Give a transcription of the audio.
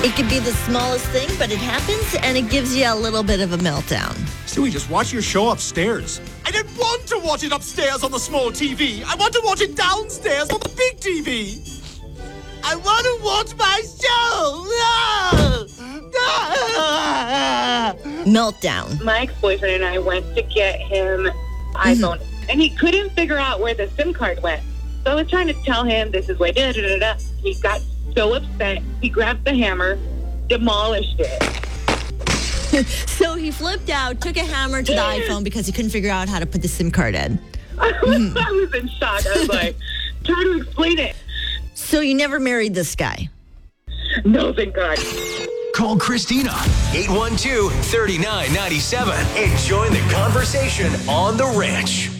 It could be the smallest thing, but it happens, and it gives you a little bit of a meltdown. Stewie, just watch your show upstairs. I didn't want to watch it upstairs on the small TV. I want to watch it downstairs on the big TV. I want to watch my show. Meltdown. My ex-boyfriend and I went to get him iPhone, and he couldn't figure out where the SIM card went. So I was trying to tell him this is where da-da-da-da. He got so upset, he grabbed the hammer, demolished it. So he flipped out, took a hammer to the iPhone because he couldn't figure out how to put the SIM card in. I was in shock. I was like, trying to explain it. So you never married this guy? No, thank God. Call Christina, 812-3997, and join the conversation on The Ranch.